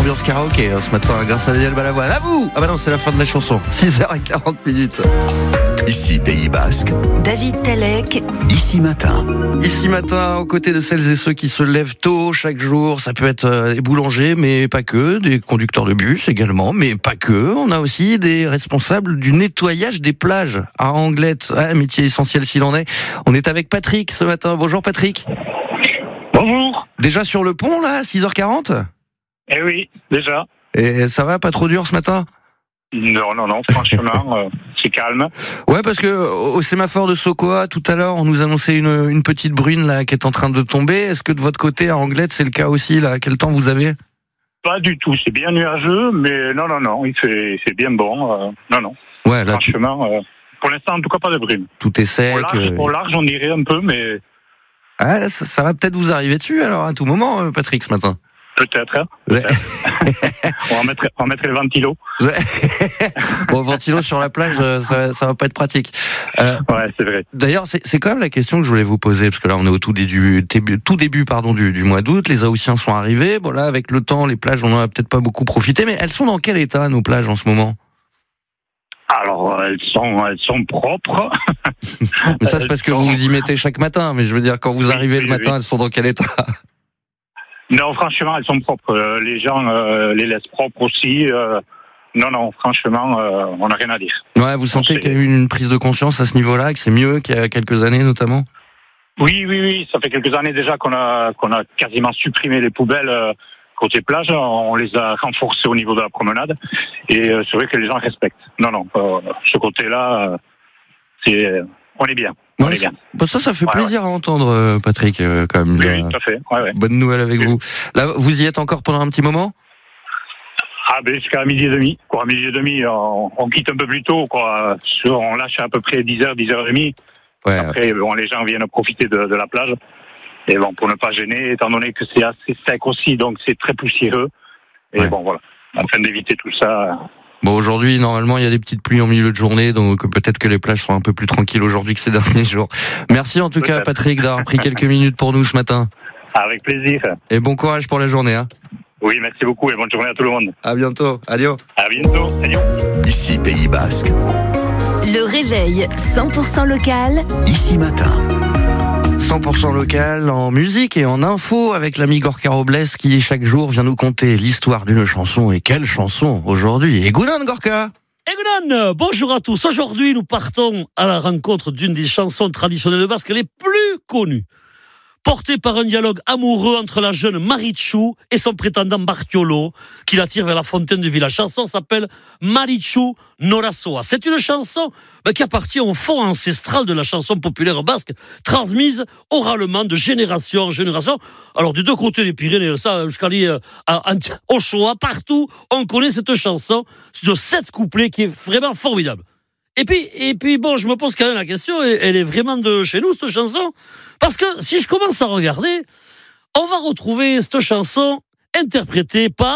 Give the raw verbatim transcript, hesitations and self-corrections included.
ambiance karaoké hein, ce matin grâce à Daniel Balavoine. À vous. Ah bah non, c'est la fin de la chanson. six heures quarante minutes. Ici Pays Basque, David Talek, Ici Matin. Ici Matin, aux côtés de celles et ceux qui se lèvent tôt chaque jour. Ça peut être euh, des boulangers, mais pas que, des conducteurs de bus également, mais pas que. On a aussi des responsables du nettoyage des plages à Anglette. Ah, métier essentiel s'il en est. On est avec Patrick ce matin. Bonjour Patrick. Bonjour. Déjà sur le pont là, six heures quarante. Eh oui, déjà. Et ça va, pas trop dur ce matin? Non, non, non, franchement, euh, c'est calme. Ouais, parce que au sémaphore de Sokoa, tout à l'heure, on nous annonçait une, une petite bruine là qui est en train de tomber. Est-ce que de votre côté, à Anglette, c'est le cas aussi là? Quel temps vous avez? Pas du tout, c'est bien nuageux, mais non, non, non, il fait, c'est bien bon. Euh, non, non. Ouais, là, tu- Franchement, euh, pour l'instant, en tout cas, pas de brume. tout est sec. Au large, euh. au large, on irait un peu, mais Ah, là, ça, ça va peut-être vous arriver dessus alors à tout moment, euh, Patrick, ce matin. peut-être. Hein, Ouais. peut-être. on va mettre, on va mettre les ventilos. Ouais. Bon, ventilo sur la plage, euh, ça, ça va pas être pratique. Euh, Ouais, c'est vrai. D'ailleurs, c'est, c'est quand même la question que je voulais vous poser, parce que là, on est au tout début, début, tout début pardon, du, du mois d'août. Les Haussiens sont arrivés. Bon, là, avec le temps, les plages, on en a peut-être pas beaucoup profité, mais elles sont dans quel état, nos plages, en ce moment? Alors, elles sont, elles sont propres. Mais ça, c'est parce que vous vous y mettez chaque matin. Mais je veux dire, quand vous Oui, arrivez oui, le matin, oui. elles sont dans quel état? Non, franchement, elles sont propres. Euh, les gens euh, les laissent propres aussi. Euh, non, non, franchement, euh, on n'a rien à dire. Ouais, vous sentez c'est- qu'il y a eu une prise de conscience à ce niveau-là, que c'est mieux qu'il y a quelques années, notamment? Oui, oui, oui. Ça fait quelques années déjà qu'on a qu'on a quasiment supprimé les poubelles euh, côté plage. On les a renforcées au niveau de la promenade. Et euh, c'est vrai que les gens respectent. Non, non. Euh, ce côté-là, euh, c'est on est bien. On Ouais, est bien. Bah ça, ça fait Ouais, plaisir à entendre, euh, Patrick, euh, quand même. Oui, Là, oui, tout à fait. Ouais, ouais. bonne nouvelle avec Oui. vous. Là, vous y êtes encore pendant un petit moment? Ah ben jusqu'à midi et demi. Quoi, à midi et demi, on, on quitte un peu plus tôt. Quoi. Sur- On lâche à peu près dix heures, dix heures trente. Ouais. Après, bon, les gens viennent profiter de, de la plage. Et bon, pour ne pas gêner, étant donné que c'est assez sec aussi, donc c'est très poussiéreux. Et Ouais. bon, voilà. Afin d'éviter tout ça. Bon, aujourd'hui, normalement, il y a des petites pluies en milieu de journée, donc peut-être que les plages sont un peu plus tranquilles aujourd'hui que ces derniers jours. Merci en tout cas, Peut-être. Patrick, d'avoir pris quelques minutes pour nous ce matin. Avec plaisir. Et bon courage pour la journée. Hein. Oui, merci beaucoup et bonne journée à tout le monde. À bientôt. Adieu. À bientôt. Salut. Ici Pays Basque, le réveil cent pour cent local. Ici Matin. cent pour cent local en musique et en info avec l'ami Gorka Robles qui chaque jour vient nous conter l'histoire d'une chanson. Et quelle chanson aujourd'hui? Et Gounan, Gorka. Egunon, bonjour à tous. Aujourd'hui, nous partons à la rencontre d'une des chansons traditionnelles basques les plus connues. Portée par un dialogue amoureux entre la jeune Marichou et son prétendant Bartiolo, qui l'attire vers la fontaine de vie. La chanson s'appelle Marichou Norasoa. C'est une chanson ben, qui appartient au fond ancestral de la chanson populaire basque, transmise oralement de génération en génération. Alors, des deux côtés des Pyrénées, ça, jusqu'à aller au Shoah, partout, on connaît cette chanson de sept couplets qui est vraiment formidable. Et puis, et puis, bon, je me pose quand même la question, elle est vraiment de chez nous, cette chanson? Parce que si je commence à regarder, on va retrouver cette chanson interprétée par